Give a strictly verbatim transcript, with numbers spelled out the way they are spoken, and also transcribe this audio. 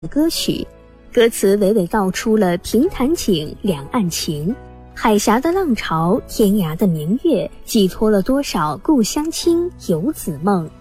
歌曲，歌词娓娓道出了平潭景、两岸情，海峡的浪潮，天涯的明月，寄托了多少故乡亲游子梦。